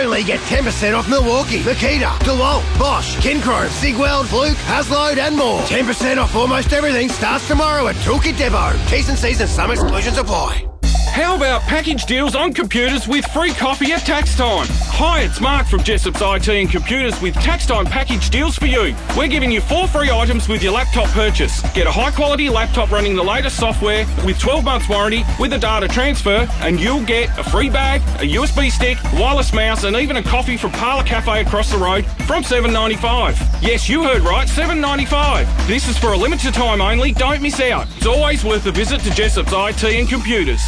only get 10% off Milwaukee, Makita, DeWalt, Bosch, Kinchrome, Sigweld, Fluke, Haslode and more. 10% off almost everything starts tomorrow at Toolkit Depot. T's and C's and some exclusions apply. How about package deals on computers with free coffee at tax time? Hi, it's Mark from Jessop's IT and Computers with tax time package deals for you. We're giving you 4 free items with your laptop purchase. Get a high quality laptop running the latest software with 12 months warranty with a data transfer, and you'll get a free bag, a USB stick, wireless mouse and even a coffee from Parlour Cafe across the road from $7.95. Yes, you heard right, $7.95. This is for a limited time only, don't miss out. It's always worth a visit to Jessop's IT and Computers.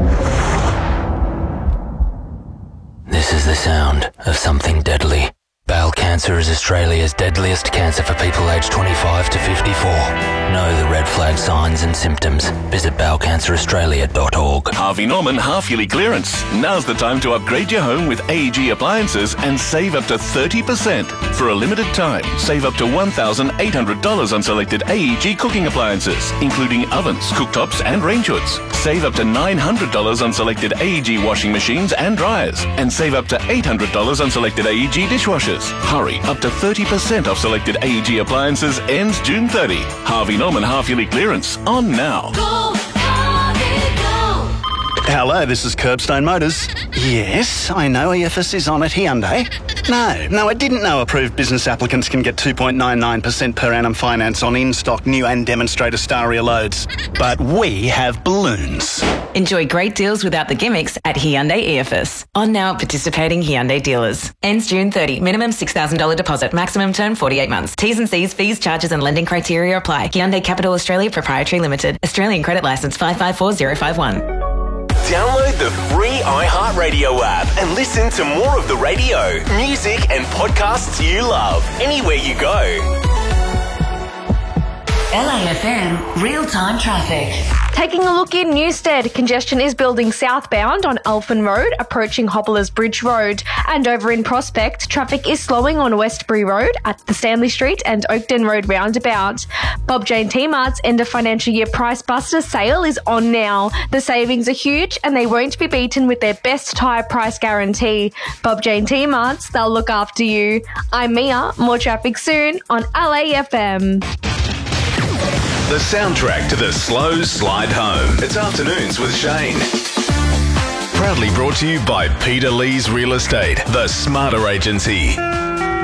This is the sound of something deadly. Bowel cancer is Australia's deadliest cancer for people aged 25 to 54. Know the red flag signs and symptoms. Visit bowelcanceraustralia.org. Harvey Norman half-yearly clearance. Now's the time to upgrade your home with AEG appliances and save up to 30%. For a limited time, save up to $1,800 on selected AEG cooking appliances, including ovens, cooktops and range hoods. Save up to $900 on selected AEG washing machines and dryers. And save up to $800 on selected AEG dishwashers. Hurry, up to 30% off selected AEG appliances ends June 30. Harvey Norman half-yearly clearance on now. Go, Harvey, go. Hello, this is Curbstone Motors. Yes, I know EFS is on at Hyundai. No, I didn't know approved business applicants can get 2.99% per annum finance on in-stock new and demonstrator Staria loads. But we have balloons. Enjoy great deals without the gimmicks at Hyundai EFS. On now at participating Hyundai dealers. Ends June 30. Minimum $6,000 deposit. Maximum term 48 months. T's and C's, fees, charges and lending criteria apply. Hyundai Capital Australia Proprietary Limited. Australian Credit Licence 554051. Download the free iHeartRadio app and listen to more of the radio, music and podcasts you love anywhere you go. LAFM real-time traffic. Taking a look in Newstead, congestion is building southbound on Elfin Road, approaching Hobblers Bridge Road. And over in Prospect, traffic is slowing on Westbury Road at the Stanley Street and Oakden Road roundabout. Bob Jane T-Mart's end of financial year Price Buster sale is on now. The savings are huge and they won't be beaten with their best tyre price guarantee. Bob Jane T-Mart's, they'll look after you. I'm Mia, more traffic soon on LAFM. The soundtrack to the slow slide home. It's Afternoons with Shane. Proudly brought to you by Peter Lee's Real Estate, the Smarter Agency.